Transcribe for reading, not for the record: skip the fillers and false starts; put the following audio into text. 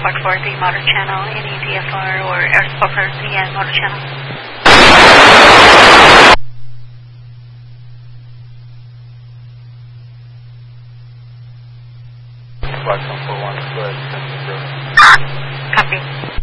support for the motor channel, any DFR or air support for the motor channel. Flight 141, go ahead, 10-0. Copy.